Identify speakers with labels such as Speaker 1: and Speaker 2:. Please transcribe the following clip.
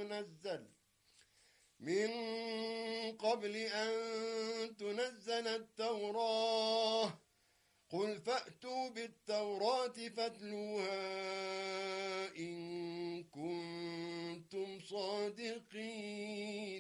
Speaker 1: تنزل التوراة قل فأتوا بالتوراة فاتلوها إن كنتم صادقين